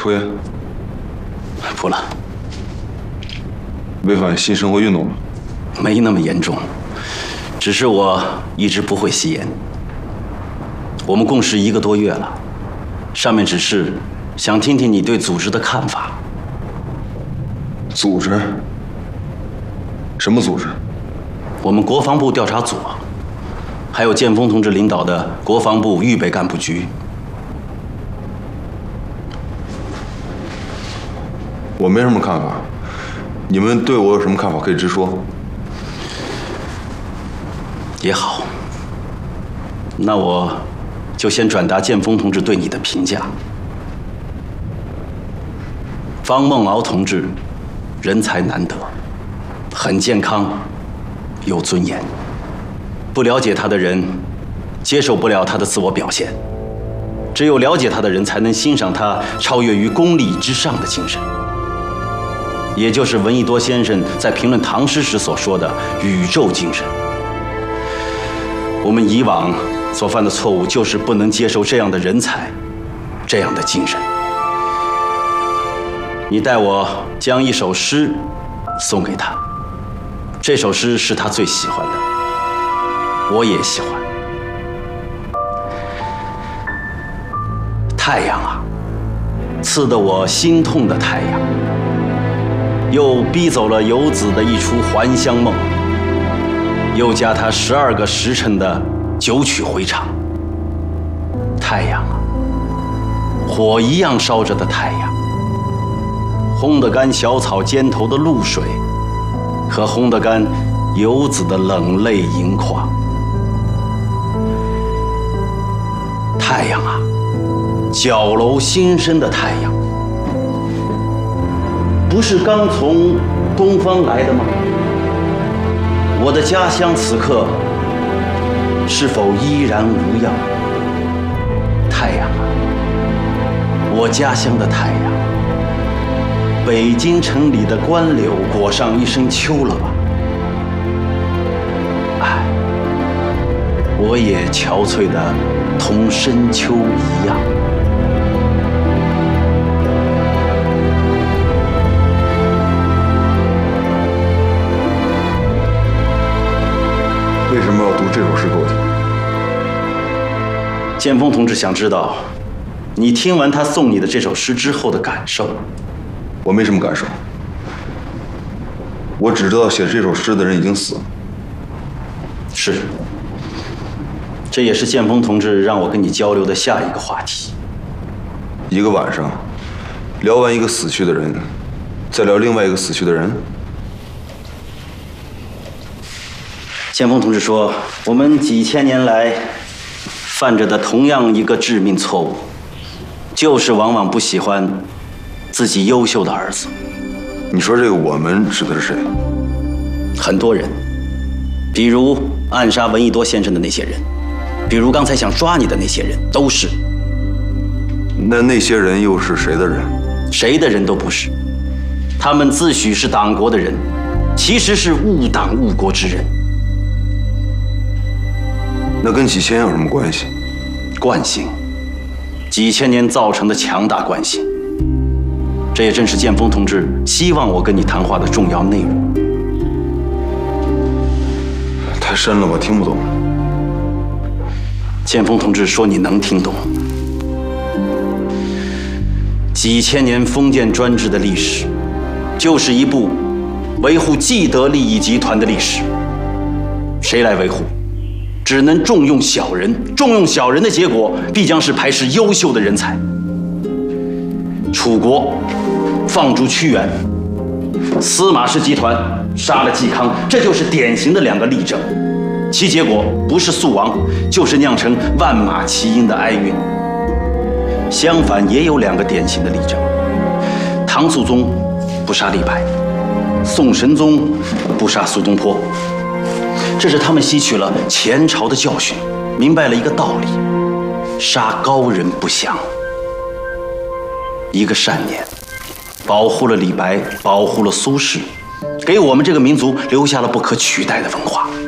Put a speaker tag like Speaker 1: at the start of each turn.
Speaker 1: 抽烟？
Speaker 2: 不了。
Speaker 1: 违反新生活运动了？
Speaker 2: 没那么严重，只是我一直不会吸烟。我们共事1个多月了，上面只是想听听你对组织的看法。
Speaker 1: 组织？什么组织？
Speaker 2: 我们国防部调查组，还有建峰同志领导的国防部预备干部局。
Speaker 1: 我没什么看法，你们对我有什么看法可以直说。
Speaker 2: 也好，那我就先转达建峰同志对你的评价。方梦敖同志，人才难得，很健康，有尊严。不了解他的人，接受不了他的自我表现。只有了解他的人，才能欣赏他超越于功利之上的精神。也就是闻一多先生在评论唐诗时所说的宇宙精神。我们以往所犯的错误，就是不能接受这样的人才，这样的精神。你代我将一首诗送给他，这首诗是他最喜欢的，我也喜欢。太阳啊，刺得我心痛的太阳，又逼走了游子的一出还乡梦，又加他12个时辰的九曲回肠。太阳啊，火一样烧着的太阳，烘得干小草尖头的露水，和烘得干游子的冷泪盈眶。太阳啊，角楼新生的太阳，不是刚从东方来的吗？我的家乡此刻是否依然无恙？太阳啊，我家乡的太阳，北京城里的官柳裹上一身秋了吧？唉，我也憔悴得同深秋一样。
Speaker 1: 为什么要读这首诗给我听？
Speaker 2: 建峰同志想知道，你听完他送你的这首诗之后的感受。
Speaker 1: 我没什么感受，我只知道写这首诗的人已经死了。
Speaker 2: 是，这也是建峰同志让我跟你交流的下一个话题。
Speaker 1: 一个晚上，聊完一个死去的人，再聊另外一个死去的人。
Speaker 2: 建峰同志说，我们几千年来犯着的同样一个致命错误，就是往往不喜欢自己优秀的儿子。
Speaker 1: 你说这个我们指的是谁？
Speaker 2: 很多人，比如暗杀闻一多先生的那些人，比如刚才想抓你的那些人，都是。
Speaker 1: 那些人又是谁的人？
Speaker 2: 谁的人都不是，他们自诩是党国的人，其实是误党误国之人。
Speaker 1: 那跟几千有什么关系？
Speaker 2: 惯性，几千年造成的强大惯性。这也正是建峰同志希望我跟你谈话的重要内容。
Speaker 1: 太深了，我听不懂。
Speaker 2: 建峰同志说你能听懂。几千年封建专制的历史，就是一部维护既得利益集团的历史。谁来维护？只能重用小人，重用小人的结果必将是排斥优秀的人才。楚国放逐屈原，司马氏集团杀了嵇康，这就是典型的2个例证，其结果不是速亡，就是酿成万马齐喑的哀韵。相反，也有2个典型的例证：唐肃宗不杀李白，宋神宗不杀苏东坡。这是他们吸取了前朝的教训，明白了一个道理：杀高人不祥。一个善念，保护了李白，保护了苏轼，给我们这个民族留下了不可取代的文化。